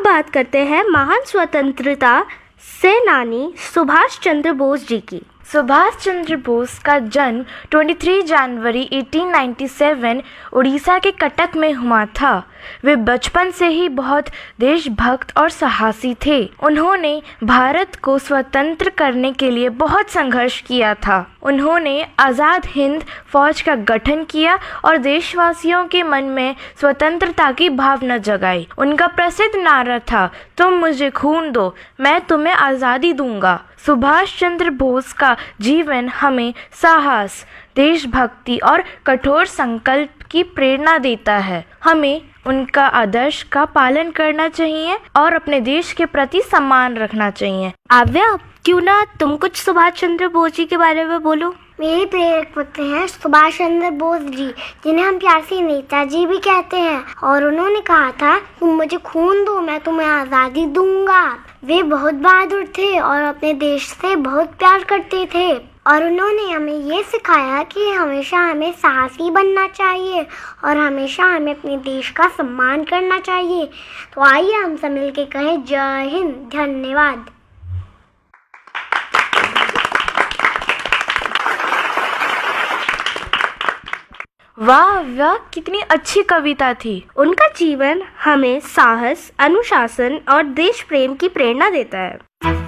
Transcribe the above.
बात करते हैं महान स्वतंत्रता सेनानी सुभाष चंद्र बोस जी की। सुभाष चंद्र बोस का जन्म 23 जनवरी 1897 उड़ीसा के कटक में हुआ था। वे बचपन से ही बहुत देशभक्त और साहसी थे। उन्होंने भारत को स्वतंत्र करने के लिए बहुत संघर्ष किया था। उन्होंने आज़ाद हिंद फौज का गठन किया और देशवासियों के मन में स्वतंत्रता की भावना जगाई। उनका प्रसिद्ध नारा था, तुम मुझे खून दो, मैं तुम्हें आज़ादी दूंगा। सुभाष चंद्र बोस का जीवन हमें साहस, देशभक्ति और कठोर संकल्प की प्रेरणा देता है। हमें उनका आदर्श का पालन करना चाहिए और अपने देश के प्रति सम्मान रखना चाहिए। आव्या, क्यों ना तुम कुछ सुभाष चंद्र बोस जी के बारे में बोलो। मेरे प्रेरक पुत्र हैं सुभाष चंद्र बोस जी, जिन्हें हम प्यार से नेताजी भी कहते हैं। और उन्होंने कहा था, तुम मुझे खून दो, मैं तुम्हें आज़ादी दूंगा। वे बहुत बहादुर थे और अपने देश से बहुत प्यार करते थे। और उन्होंने हमें ये सिखाया कि हमेशा हमें साहसी बनना चाहिए और हमेशा हमें अपने देश का सम्मान करना चाहिए। तो आइए हम सब मिलकर कहें, जय हिंद, धन्यवाद। वाह वाह, कितनी अच्छी कविता थी। उनका जीवन हमें साहस, अनुशासन और देश प्रेम की प्रेरणा देता है।